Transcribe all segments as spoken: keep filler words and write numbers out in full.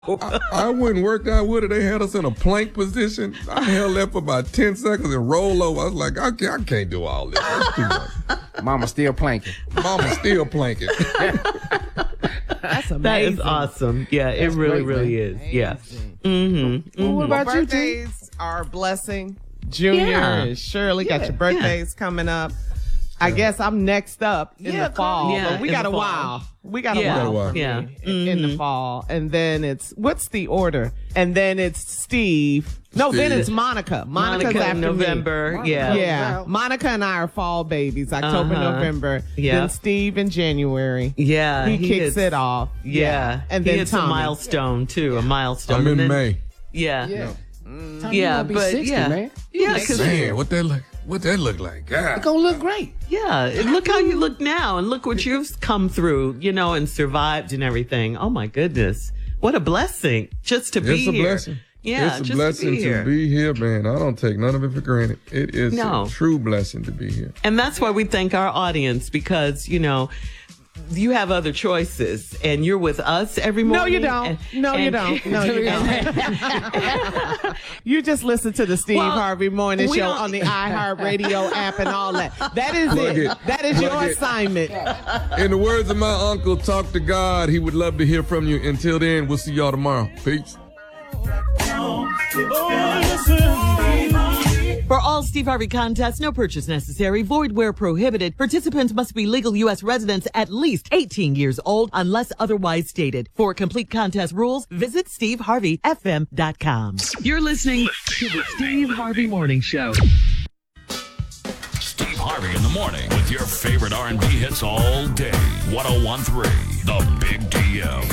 I, I wouldn't work out with it. They had us in a plank position. I held that for about ten seconds and rolled over. I was like, I can't, I can't do all this. That's too much. Mama still planking. Mama still planking. That's amazing. That is awesome. Yeah, That's it really, great, really man. is. Yeah. Mm-hmm. Well, what mm-hmm. about you, T? Birthdays are a blessing. Junior Yeah. and Shirley got Yeah, your birthdays coming up. I guess I'm next up in Yeah, the fall. come- Yeah, but we in got the a fall. while. We got Yeah. a while. Got a while. Yeah. In, in the Mhm. fall. And then it's, what's the order? And then it's Steve. No, then Steve. it's Monica. Monica's Monica after in me. November. Yeah. Yeah. Monica and I are fall babies, October, Uh-huh. November. Yeah. Then Steve in January. Yeah. He, kicks hits- it off. Yeah. And he then hits Tommy. a milestone, too. A milestone. I'm And in then- May. Yeah. Yeah. Yeah, Time you gonna be but sixty, yeah. man. Yeah, because Man, what that look? What that look like? God. It's gonna look great. yeah, and look how you look now, and look what you've come through, you know, and survived and everything. Oh my goodness, what a blessing just to be It's a here. blessing. Yeah, it's a just blessing to be here. to be here, man. I don't take none of it for granted. It is No. a true blessing to be here. And that's why we thank our audience because you know. You have other choices, and you're with us every morning. No, you don't. and- no, you and- don't. No, you don't. You just listen to the Steve Well, Harvey Morning we Show don't- on the iHeartRadio app and all that. That is Plug it. it. That is Plug your it. assignment. In the words of my uncle, talk to God. He would love to hear from you. Until then, we'll see y'all tomorrow. Peace. For all Steve Harvey contests, no purchase necessary, void where prohibited. Participants must be legal U S residents at least eighteen years old unless otherwise stated. For complete contest rules, visit steve harvey f m dot com. You're listening to the Steve Harvey Morning Show. Steve Harvey in the morning with your favorite R and B hits all day. one oh one point three, The Big D M.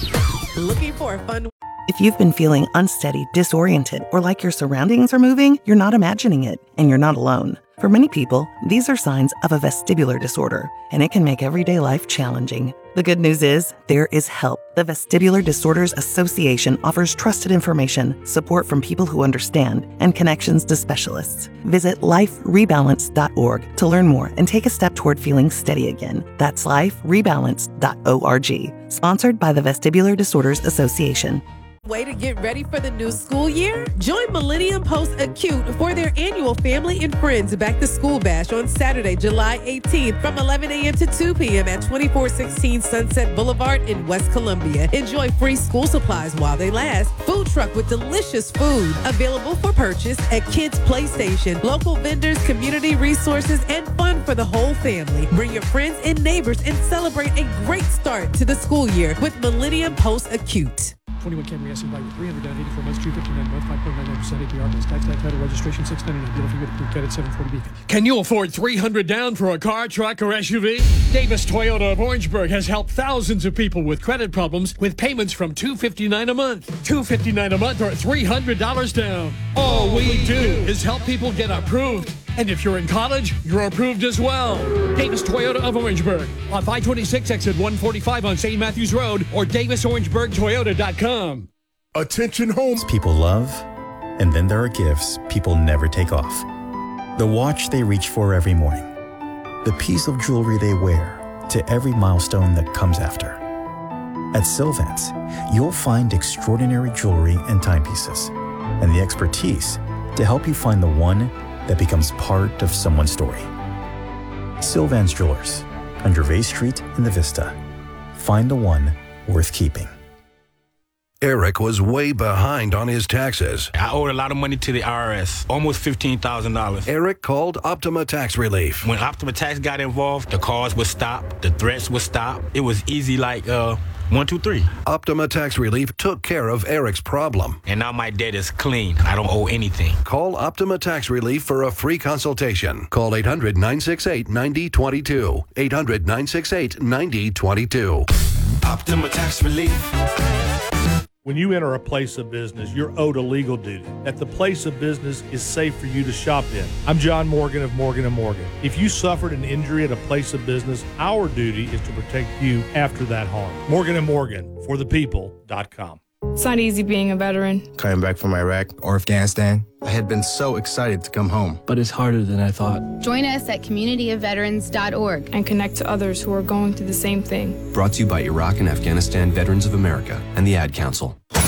Looking for a fun If you've been feeling unsteady, disoriented, or like your surroundings are moving, you're not imagining it, and you're not alone. For many people, these are signs of a vestibular disorder, and it can make everyday life challenging. The good news is, there is help. The Vestibular Disorders Association offers trusted information, support from people who understand, and connections to specialists. Visit life rebalance dot org to learn more and take a step toward feeling steady again. That's life rebalance dot org. Sponsored by the Vestibular Disorders Association. way to get ready for the new school year? Join Millennium Post Acute for their annual Family and Friends Back to School Bash on Saturday, July eighteenth from eleven a.m. to two p.m. at twenty-four sixteen Sunset Boulevard in West Columbia. Enjoy free school supplies while they last, food truck with delicious food available for purchase at Kids PlayStation, local vendors, community resources, and fun for the whole family. Bring your friends and neighbors and celebrate a great start to the school year with Millennium Post Acute. twenty-one Camry S U by three hundred down, eighty-four months, two fifty-nine a month, five point nine nine percent A P R plus tax, that title registration, six ninety-nine. Dealer fee with approved credit, seven forty Beacon. Can you afford three hundred down for a car, truck, or S U V? Davis Toyota of Orangeburg has helped thousands of people with credit problems with payments from two fifty-nine a month. two fifty-nine a month or three hundred dollars down. All we do is help people get approved. And if you're in college, you're approved as well. Davis Toyota of Orangeburg on five twenty-six exit one forty-five on Saint Matthews Road or davis orangeburg toyota dot com. Attention homes people love, and then there are gifts people never take off. The watch they reach for every morning. The piece of jewelry they wear to every milestone that comes after. At Sylvance, you'll find extraordinary jewelry and timepieces, and the expertise to help you find the one that becomes part of someone's story. Sylvance Jewelers, on Gervais Street in the Vista. Find the one worth keeping. Eric was way behind on his taxes. I owed a lot of money to the I R S, almost fifteen thousand dollars. Eric called Optima Tax Relief. When Optima Tax got involved, the calls would stop, the threats would stop. It was easy like uh, one, two, three. Optima Tax Relief took care of Eric's problem. And now my debt is clean. I don't owe anything. Call Optima Tax Relief for a free consultation. Call eight hundred, nine six eight, nine zero two two. eight hundred, nine six eight, nine zero two two. Optima Tax Relief. When you enter a place of business, you're owed a legal duty that the place of business is safe for you to shop in. I'm John Morgan of Morgan and Morgan. If you suffered an injury at a place of business, our duty is to protect you after that harm. Morgan and Morgan, for the people dot com. It's not easy being a veteran. Coming back from Iraq or Afghanistan, I had been so excited to come home. But it's harder than I thought. Join us at community of veterans dot org and connect to others who are going through the same thing. Brought to you by Iraq and Afghanistan Veterans of America and the Ad Council.